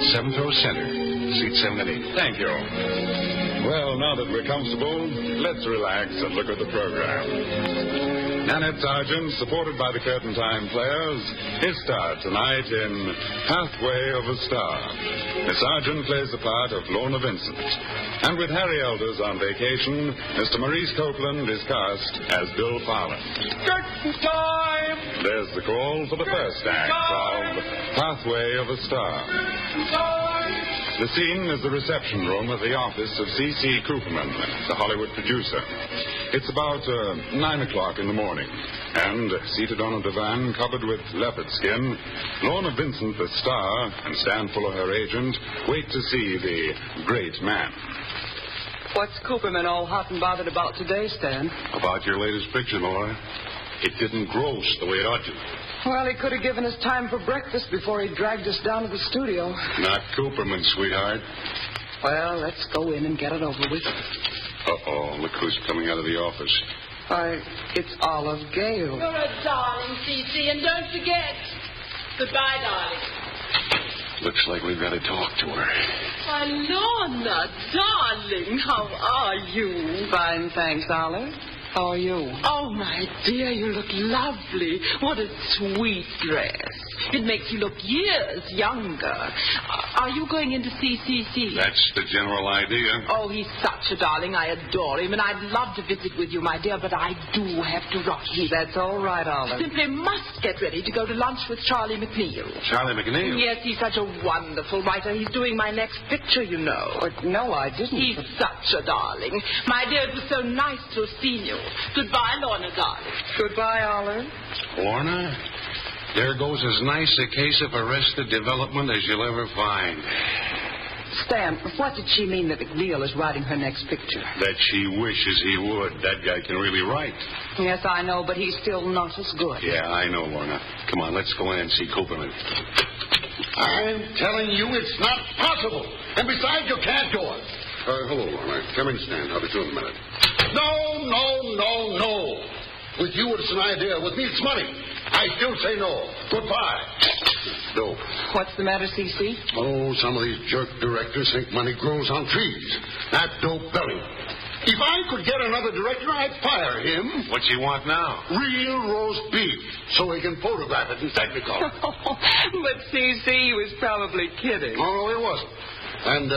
7th row center. Seat 7 and 8. Thank you. Well, now that we're comfortable, let's relax and look at the program. Nanette Sargent, supported by the Curtain Time Players, is starred tonight in Pathway of a Star. Miss Sargent plays the part of Lorna Vincent. And with Harry Elders on vacation, Mr. Maurice Copeland is cast as Bill Farland. Curtain time! There's the call for the first act of Pathway of a Star. The scene is the reception room of the office of C.C. Cooperman, the Hollywood producer. It's about 9 o'clock in the morning, and seated on a divan covered with leopard skin, Lorna Vincent, the star, and Stan Fuller, her agent, wait to see the great man. What's Cooperman all hot and bothered about today, Stan? About your latest picture, Laura. It didn't gross the way it ought to. Well, he could have given us time for breakfast before he dragged us down to the studio. Not Cooperman, sweetheart. Well, let's go in and get it over with. Uh-oh, look who's coming out of the office. Why, it's Olive Gale. You're a darling, Cece, and don't forget. Goodbye, darling. Looks like we've got to talk to her. Why, Lorna, darling, how are you? Fine, thanks, Olive. How are you? Oh, my dear, you look lovely. What a sweet dress. It makes you look years younger. Are you going in to see C.C.? That's the general idea. Oh, he's such a darling. I adore him, and I'd love to visit with you, my dear, but I do have to rush. That's all right, Olive. Simply must get ready to go to lunch with Charlie McNeil. Charlie McNeil? Yes, he's such a wonderful writer. He's doing my next picture, you know. But no, I didn't. He's such a darling. My dear, it was so nice to have seen you. Goodbye, Lorna, darling. Goodbye, Olive. Lorna, there goes as nice a case of arrested development as you'll ever find. Stan, what did she mean that McNeil is writing her next picture? That she wishes he would. That guy can really write. Yes, I know, but he's still not as good. Yeah, I know, Lorna. Come on, let's go in and see Cooperman. I'm telling you it's not possible. And besides, you can't do it. Hello, Lorna. Come in, Stan. I'll be through in a minute. No. With you, it's an idea. With me, it's money. I still say no. Goodbye. Dope. What's the matter, C.C.? Oh, some of these jerk directors think money grows on trees. That dope belly. If I could get another director, I'd fire him. What's he want now? Real roast beef, so he can photograph it in Technicolor. But C.C. was probably kidding. Oh, he wasn't. And,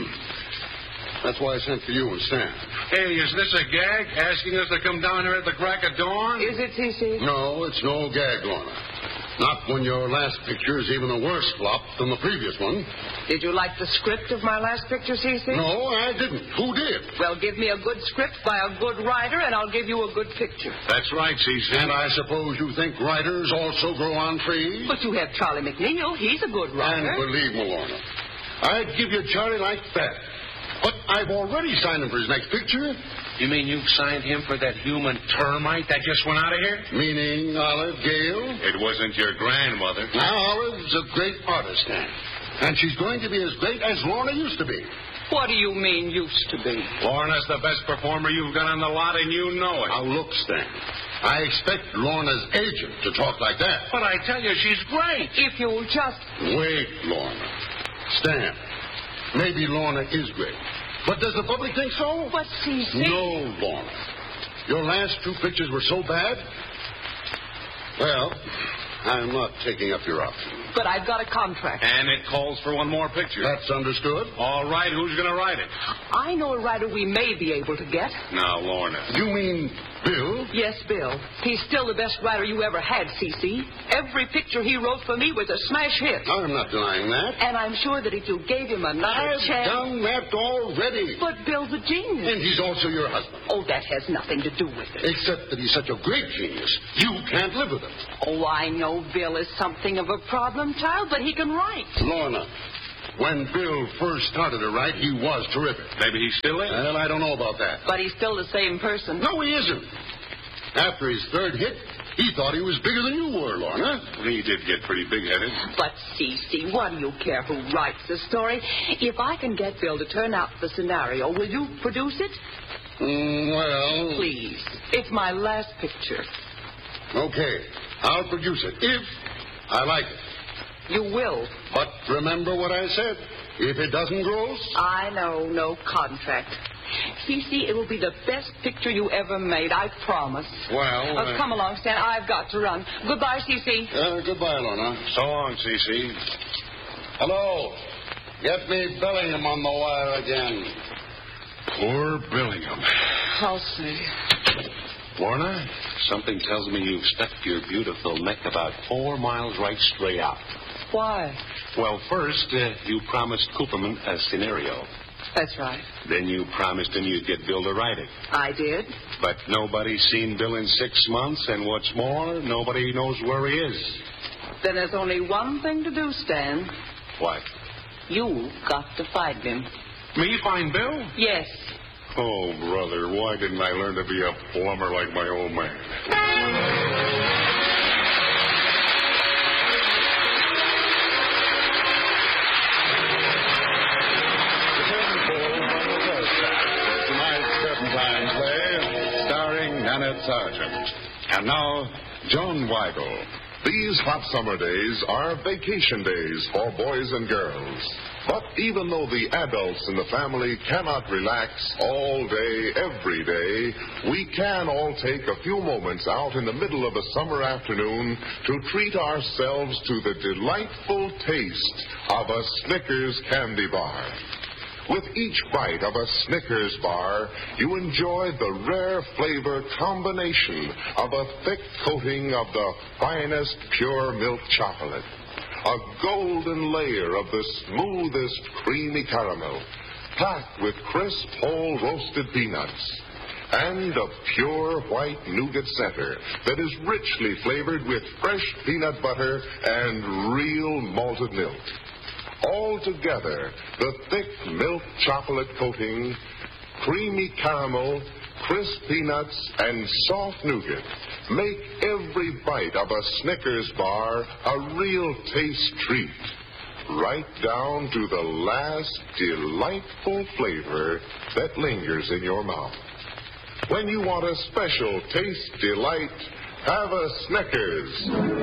that's why I sent for you and Stan. Hey, is this a gag? Asking us to come down here at the crack of dawn? Is it, C.C.? No, it's no gag, Lorna. Not when your last picture is even a worse flop than the previous one. Did you like the script of my last picture, C.C.? No, I didn't. Who did? Well, give me a good script by a good writer, and I'll give you a good picture. That's right, C.C. And I suppose you think writers also grow on trees? But you have Charlie McNeil. He's a good writer. And believe me, Lorna, I'd give you Charlie like that. But I've already signed him for his next picture. You mean you've signed him for that human termite that just went out of here? Meaning Olive Gale? It wasn't your grandmother. Now, Olive's a great artist, Stan. And she's going to be as great as Lorna used to be. What do you mean, used to be? Lorna's the best performer you've got on the lot, and you know it. Now, look, Stan. I expect Lorna's agent to talk like that. But I tell you, she's great. If you'll just... Wait, Lorna. Stan, maybe Lorna is great. But does the public think so? But, C.C. No, Lorna. Your last two pictures were so bad. Well, I'm not taking up your option. But I've got a contract. And it calls for one more picture. That's understood. All right, who's going to write it? I know a writer we may be able to get. Now, Lorna. You mean Bill? Yes, Bill. He's still the best writer you ever had, C.C. Every picture he wrote for me was a smash hit. I'm not denying that. And I'm sure that if you gave him another I've chance... done that already. But Bill's a genius. And he's also your husband. Oh, that has nothing to do with it. Except that he's such a great genius, you can't live with him. Oh, I know Bill is something of a problem child, but he can write. Lorna, when Bill first started to write, he was terrific. Maybe he still is. Well, I don't know about that. But he's still the same person. No, he isn't. After his third hit, he thought he was bigger than you were, Lorna. He did get pretty big-headed. But, C.C., what do you care who writes the story? If I can get Bill to turn out the scenario, will you produce it? Well... Please. It's my last picture. Okay. I'll produce it if I like it. You will. But remember what I said. If it doesn't grow... I know, no contract. Cece, it will be the best picture you ever made, I promise. Well... come along, Stan. I've got to run. Goodbye, Cece. Goodbye, Lorna. So long, Cece. Hello. Get me Bellingham on the wire again. Poor Billingham. I'll see. Lorna, something tells me you've stuck your beautiful neck about 4 miles right straight out. Why? Well, first, you promised Cooperman a scenario. That's right. Then you promised him you'd get Bill to write it. I did. But nobody's seen Bill in 6 months, and what's more, nobody knows where he is. Then there's only one thing to do, Stan. What? You've got to find him. Me find Bill? Yes. Oh, brother, why didn't I learn to be a plumber like my old man? Annette Sargent. And now, John Weigel. These hot summer days are vacation days for boys and girls. But even though the adults in the family cannot relax all day, every day, we can all take a few moments out in the middle of a summer afternoon to treat ourselves to the delightful taste of a Snickers candy bar. With each bite of a Snickers bar, you enjoy the rare flavor combination of a thick coating of the finest pure milk chocolate, a golden layer of the smoothest creamy caramel, packed with crisp whole roasted peanuts, and a pure white nougat center that is richly flavored with fresh peanut butter and real malted milk. All together, the thick milk chocolate coating, creamy caramel, crisp peanuts, and soft nougat make every bite of a Snickers bar a real taste treat, right down to the last delightful flavor that lingers in your mouth. When you want a special taste delight, have a Snickers.